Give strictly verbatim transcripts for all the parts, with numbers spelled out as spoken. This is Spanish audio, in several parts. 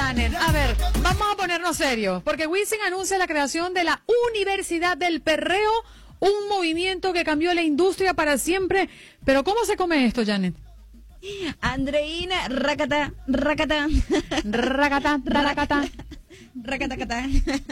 Janet. A ver, vamos a ponernos serios, porque Wisin anuncia la creación de la Universidad del Perreo, un movimiento que cambió la industria para siempre. Pero ¿cómo se come esto, Janet? Andreina, racata, racata. Racata, racata. Racatacata.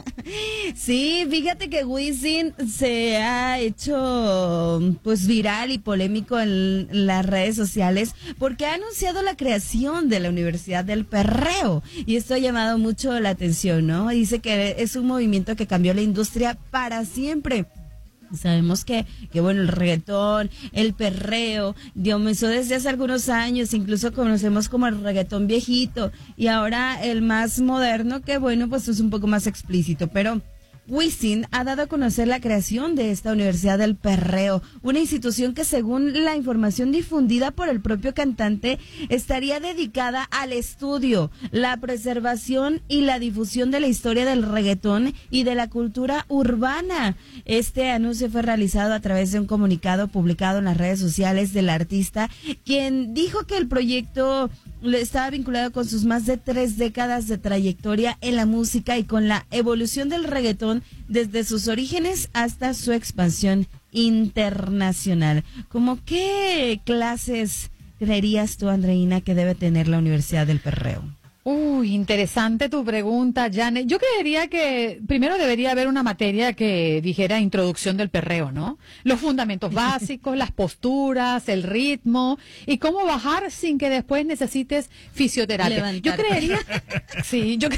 Sí, fíjate que Wisin se ha hecho pues viral y polémico en las redes sociales porque ha anunciado la creación de la Universidad del Perreo y esto ha llamado mucho la atención, ¿no? Dice que es un movimiento que cambió la industria para siempre. Sabemos que, que bueno, el reggaetón, el perreo, comenzó desde hace algunos años, incluso conocemos como el reggaetón viejito, y ahora el más moderno, que bueno, pues es un poco más explícito, pero Wisin ha dado a conocer la creación de esta Universidad del Perreo, una institución que según la información difundida por el propio cantante, estaría dedicada al estudio, la preservación y la difusión de la historia del reggaetón y de la cultura urbana. Este anuncio fue realizado a través de un comunicado publicado en las redes sociales del artista, quien dijo que el proyecto estaba vinculado con sus más de tres décadas de trayectoria en la música y con la evolución del reggaetón desde sus orígenes hasta su expansión internacional. ¿Cómo qué clases creerías tú, Andreina, que debe tener la Universidad del Perreo? Uy, interesante tu pregunta, Janet. Yo creería que primero debería haber una materia que dijera introducción del perreo, ¿no? Los fundamentos básicos, las posturas, el ritmo y cómo bajar sin que después necesites fisioterapia. Levantar. Yo creería, sí, yo,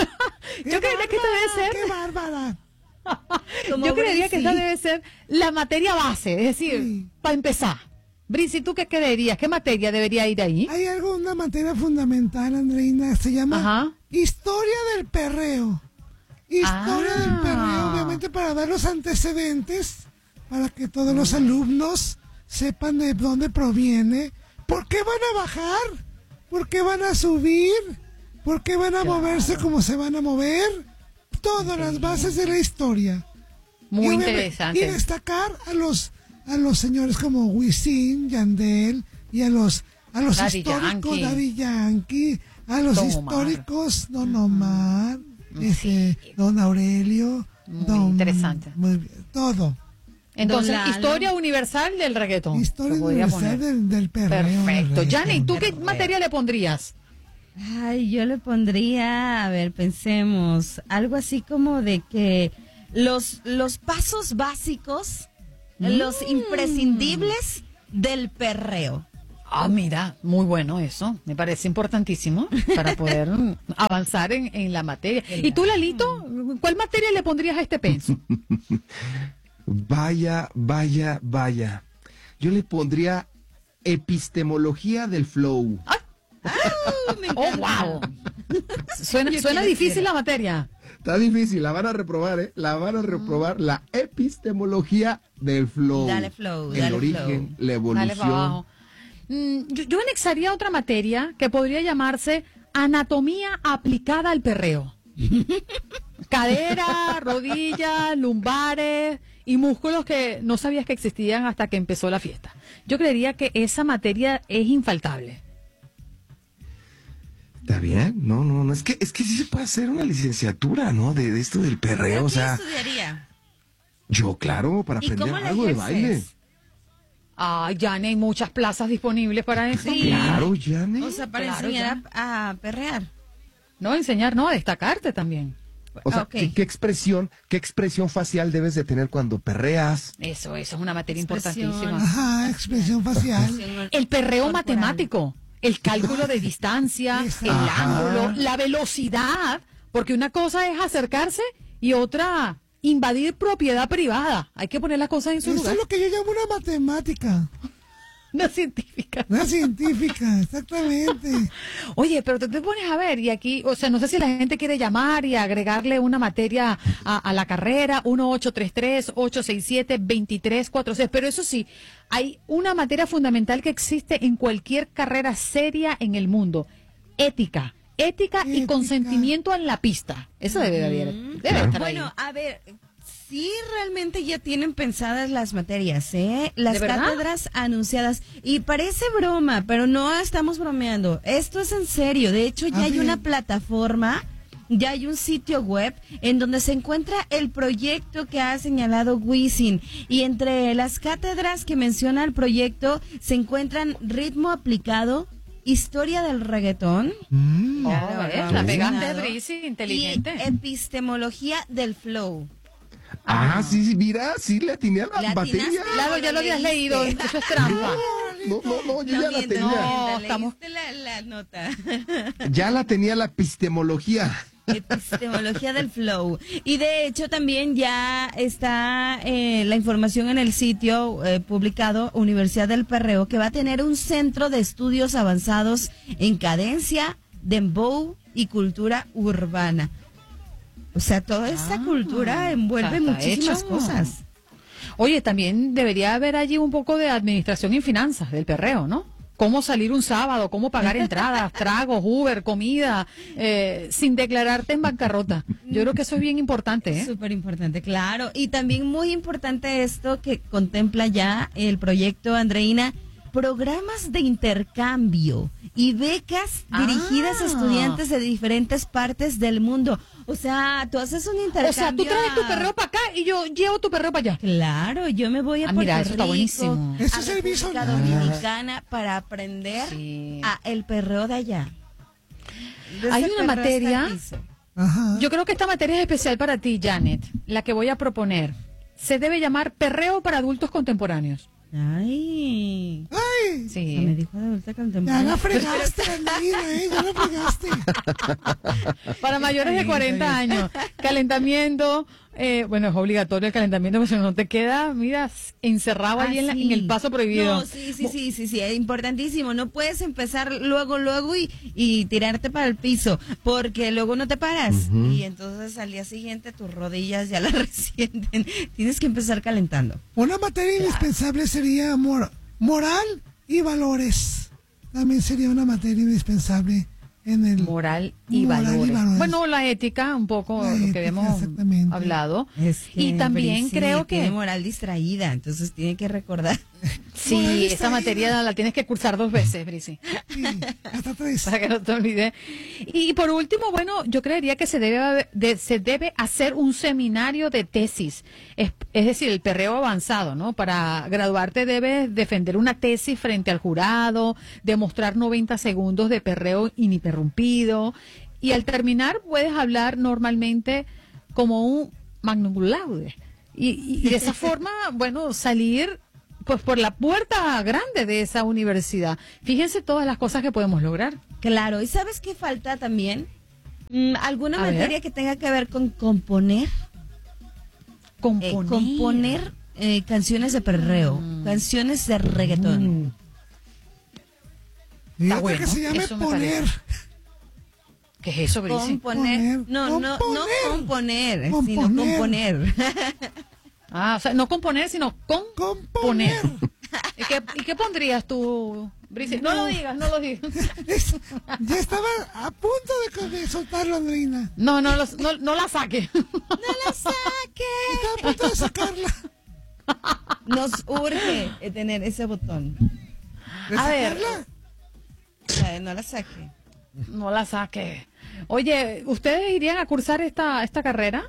yo creería que esto debe ser. ¡Qué bárbara! Yo creería que esta debe ser la materia base, es decir, Sí. para empezar. Brisi, ¿tú qué creerías? ¿Qué materia debería ir ahí? Hay algo, una materia fundamental, Andreina, se llama Ajá. Historia del Perreo. Historia Ah. del Perreo, obviamente para dar los antecedentes, para que todos los alumnos sepan de dónde proviene, por qué van a bajar, por qué van a subir, por qué van a Claro. moverse como se van a mover, todas las bases de la historia. Muy Y obviamente- interesante. Y destacar a los a los señores como Wisin, Yandel y a los a los Daddy históricos Yankee. Daddy Yankee, a los Don Omar. históricos Don Omar, este, Don Aurelio, Muy Don, interesante. muy bien, todo. Entonces, Don Lalo. historia universal del reggaetón. Historia se podría universal poner. del, del perreo. Perfecto. del Janet, ¿tú qué Perfecto. materia le pondrías? Ay, yo le pondría, a ver, pensemos, algo así como de que los, los pasos básicos, los imprescindibles del perreo. Ah, mira, muy bueno eso. Me parece importantísimo para poder mm, avanzar en, en la materia. ¿Y tú, Lalito, cuál materia le pondrías a este penso? Vaya, vaya, vaya. Yo le pondría epistemología del flow. ¡Oh, wow! Suena, Yo suena quiero difícil decir- la materia. Está difícil, la van a reprobar, ¿eh? La van a reprobar la epistemología del flow. Dale flow, El dale origen, flow. la Dale para evolución. abajo. Mm, yo, yo anexaría otra materia que podría llamarse anatomía aplicada al perreo. Cadera, rodillas, lumbares y músculos que no sabías que existían hasta que empezó la fiesta. Yo creería que esa materia es infaltable. Está bien, no, no, no, es que, es que sí se puede hacer una licenciatura, ¿no? De, de esto del perreo, o ¿Qué sea, estudiaría? yo, claro, para ¿Y aprender cómo la algo de ejerces? baile. Ay, ya hay muchas plazas disponibles para eso. Sí. Claro, Janet. O sea, para Claro, enseñar a, a perrear. No enseñar, no, a destacarte también. O sea, Ok. ¿qué, qué expresión, qué expresión facial debes de tener cuando perreas? Eso, eso es una materia Expresión. importantísima. Ajá, expresión facial. El perreo Corporal. matemático, el cálculo de distancia, el Ajá. ángulo, la velocidad, porque una cosa es acercarse y otra invadir propiedad privada. Hay que poner las cosas en su Eso lugar. es lo que yo llamo una matemática, Una científica. una científica, exactamente. Oye, pero te, te pones a ver, y aquí, o sea, no sé si la gente quiere llamar y agregarle una materia a, a la carrera, uno ocho tres tres, ocho seis siete, dos tres cuatro seis, pero eso sí, hay una materia fundamental que existe en cualquier carrera seria en el mundo, ética. Ética y Ética. consentimiento en la pista. Eso debe, haber, debe Claro. estar ahí. Bueno, a ver, sí, realmente ya tienen pensadas las materias, ¿eh? Las ¿De verdad? cátedras anunciadas. Y parece broma, pero no estamos bromeando. Esto es en serio. De hecho, ya Ah, hay bien. una plataforma, ya hay un sitio web en donde se encuentra el proyecto que ha señalado Wisin. Y entre las cátedras que menciona el proyecto se encuentran ritmo aplicado, historia del reggaetón, Mm. Oh, Claro, ¿ves? claro. La pegaste, Claro. Brisi, y inteligente. epistemología del flow. Ah, sí, sí, mira, sí le atiné a la ¿Le materia. atinaste? Claro, ya lo habías leíste. leído, eso es trampa. No, no, no, yo No ya la mientas, tenía. no mientas, estamos- leíste la, la nota. Ya la tenía la epistemología. Epistemología del flow. Y de hecho también ya está eh, la información en el sitio eh, publicado Universidad del Perreo, que va a tener un centro de estudios avanzados en cadencia, dembow y cultura urbana. O sea, toda esta Ah, cultura envuelve está muchísimas hecho. cosas. Oye, también debería haber allí un poco de administración y finanzas del perreo, ¿no? Cómo salir un sábado, cómo pagar entradas, tragos, Uber, comida, eh, sin declararte en bancarrota. Yo creo que eso es bien importante, ¿eh? Súper importante, claro. Y también muy importante esto que contempla ya el proyecto, Andreina, programas de intercambio y becas Ah. dirigidas a estudiantes de diferentes partes del mundo. O sea, tú haces un intercambio. O sea, tú traes tu a- perreo para acá y yo llevo tu perreo para allá. Claro, yo me voy a Ah, Puerto mira, eso está Rico, buenísimo. a Ese es el República visionario. Dominicana para aprender Sí. a el perreo de allá. Desde Hay el una perreo hasta el materia- piso. Ajá. Yo creo que esta materia es especial para ti, Janet, la que voy a proponer. Se debe llamar perreo para adultos contemporáneos. Ay. Ay, Se me Sí. dijo de adulta ya contemporánea. la fregaste, Andreina, ¿eh? Ya la fregaste. Para mayores de cuarenta años. Calentamiento, eh, bueno, es obligatorio el calentamiento, porque si no te queda, mira, encerrado allí Ah, en, la- sí. en el paso prohibido. No, sí, sí, sí, sí, sí, es importantísimo. No puedes empezar luego, luego y, y tirarte para el piso, porque luego no te paras. Y entonces al día siguiente tus rodillas ya las resienten. Tienes que empezar calentando. Una materia indispensable sería mor- moral y valores. También sería una materia indispensable en el... Moral y, Moral y valores. valores. Bueno, la ética, un poco La lo que ética, habíamos exactamente. hablado. Es que, y también Brisi, creo tiene que moral distraída, entonces tiene que recordar. Moral sí, y esa distraída. materia la tienes que cursar dos veces, Brisi. Sí, hasta tres. Para que no te olvides. Y por último, bueno, yo creería que se debe de- se debe hacer un seminario de tesis, es, es decir, el perreo avanzado, ¿no? Para graduarte debes defender una tesis frente al jurado, demostrar noventa segundos de perreo ininterrumpido y al terminar puedes hablar normalmente como un magnum cum laude. Y, y- y de esa forma, bueno, salir pues por la puerta grande de esa universidad. Fíjense todas las cosas que podemos lograr. Claro, ¿y sabes qué falta también? Mm, ¿Alguna A materia ver. que tenga que ver con componer? Eh, Componer. componer eh, canciones de perreo, canciones de reggaetón. Fíjate bueno, que se llame eso me poner. parece. ¿Qué es eso, Brisi? Componer, Poner, no, no, no componer. componer, sino Componer. componer. Ah, o sea, no componer, sino componer. Componer. ¿Y qué, y qué pondrías tú, Brisi? No, lo digas, no lo digas. Es- ya estaba a punto de, de soltarlo, Andreina. No, no, los- no, no la saque. ¡No la saque! Estaba a punto de sacarla. Nos urge eh, tener ese botón. ¿De A ver. sacarla? La de no la saque. No la saque. Oye, ¿ustedes irían a cursar esta, esta carrera?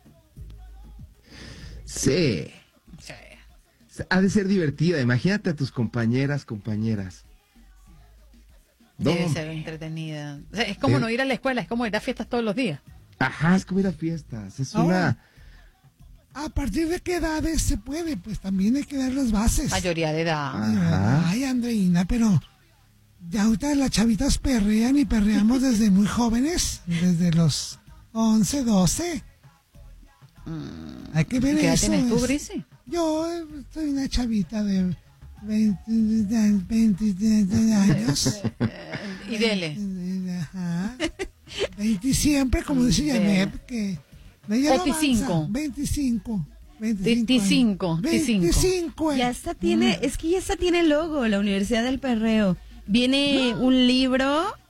Sí. Sí. Ha de ser divertida. Imagínate a tus compañeras, compañeras. No, Debe ser entretenida. O sea, es como Sí. no ir a la escuela, es como ir a fiestas todos los días. Ajá, es como ir a fiestas. Es Ahora. una... ¿A partir de qué edades se puede? Pues también hay que dar las bases. Mayoría de edad. Ajá. Ay, Andreina, pero ya ahorita las chavitas perrean y perreamos desde muy jóvenes, desde los once, doce. Hay que ver ¿Qué edad eso. tienes tú, es- Brisi? Yo eh, soy una chavita de veinte, veinte años. Y dele. Ajá. veinte siempre, como dice Ve. Janet, que ella no veinticinco. avanza. veinticinco. veinticinco, veinticinco. veinticinco. Ya esta tiene, es que ya esta tiene logo, la Universidad del Perreo. Viene un libro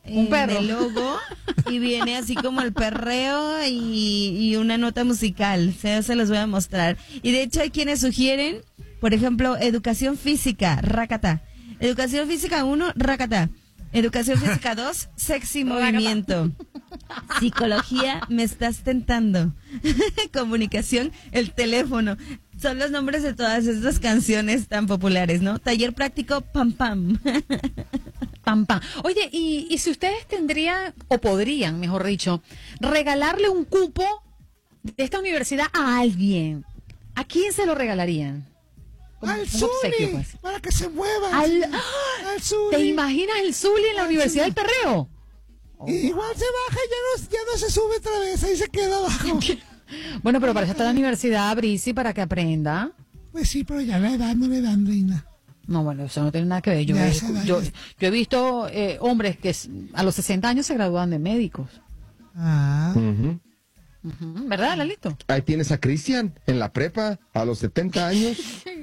Un en perro. el logo y viene así como el perreo y, y una nota musical. Se, se los voy a mostrar. Y de hecho hay quienes sugieren, por ejemplo, educación física, racata. Educación física uno, racata. Educación física dos, sexy movimiento. Psicología, me estás tentando. Comunicación, el teléfono. Son los nombres de todas estas canciones tan populares, ¿no? Taller práctico, pam pam. Pam, pam. Oye, y, y si ustedes tendrían, o podrían, mejor dicho, regalarle un cupo de esta universidad a alguien, ¿a quién se lo regalarían? Como Al un obsequio, Zuli, pues. para que se mueva. Al- Al Zuli. ¿Te imaginas el Zuli en la Al Universidad del Zuli. Perreo? Y igual se baja y ya no, ya no se sube otra vez, ahí se queda abajo. Bueno, pero para eso está la universidad, Brisi, para que aprenda. Pues sí, pero ya la edad no le dan, reina. No, bueno, eso no tiene nada que ver. Yo, Ya he, esa edad yo, ya- yo he visto eh, hombres que s- a los sesenta años se gradúan de médicos. Ah, Ujú. Ujú, ¿verdad, Lalito? Ahí tienes a Cristian en la prepa a los setenta años.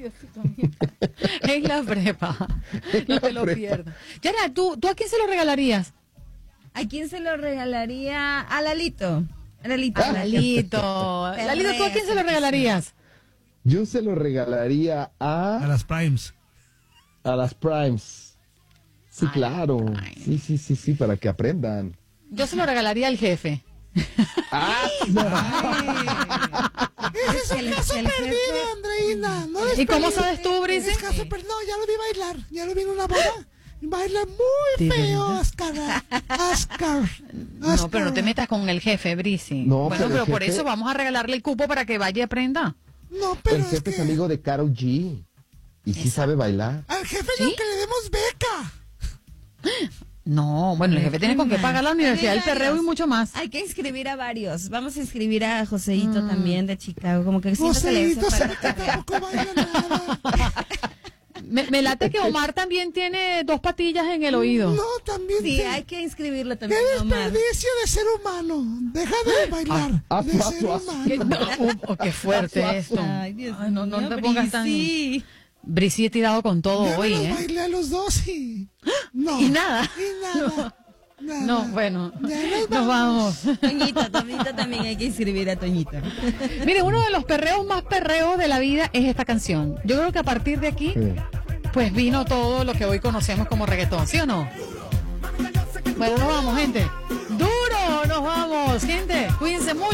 Es la prepa. En No la te lo prepa. pierdas. Yara, ¿tú, ¿tú a quién se lo regalarías? ¿A quién se lo regalaría? A Lalito. A Lalito. A Lalito. Te Lalito, ¿tú a quién se lo rezo, regalarías? Yo se lo regalaría A a, las Primes. a las Primes. Sí, Ay, claro. ay. Sí, sí, sí, sí, para que aprendan. Yo se lo regalaría al jefe. Ah, no. ese es El- un caso el perdido, jefe- Andreina. No ¿Y cómo desperdicies. sabes tú, Brice? Es caso per- No, ya lo vi bailar. Ya lo vi en una boda. Baila muy ¿De feo, verdad? Oscar. Oscar. No, pero no te metas con el jefe, Brisi. No, bueno, pero pero el por jefe- eso vamos a regalarle el cupo para que vaya y aprenda. No, pero El es jefe que es amigo de Karol G. Y sí sabe bailar. al jefe ¿Sí? no que le demos beca. No, bueno, el jefe tiene con qué pagar la Universidad del Hay Perreo y varios. mucho más. Hay que inscribir a varios. Vamos a inscribir a Joseito Mm. también de Chicago. Como que siento que le hace Joséito se falta que carrera. tampoco baila nada. Me, me late que Omar también tiene dos patillas en el oído. No, también. Sí, te- hay que inscribirlo ¡Qué también, Omar. desperdicio de ser humano! Deja de bailar. Ah, de ah, ser ah, humano. Qué, no, oh, oh, qué fuerte esto. Ay, Dios Ay, no, no mío, te pongas tan... Brisi. Brisi he tirado con todo Ya me hoy, los ¿eh? bailé a los dos y... No. Y nada. Y nada. Nada. No, bueno, Ya nos nos vamos. Toñito, Toñito también hay que inscribir a Toñito. Mire, uno de los perreos más perreos de la vida es esta canción. Yo creo que a partir de aquí, Sí. pues vino todo lo que hoy conocemos como reggaetón, ¿sí o no? Bueno, nos vamos, gente. Duro, nos vamos, gente. Cuídense mucho.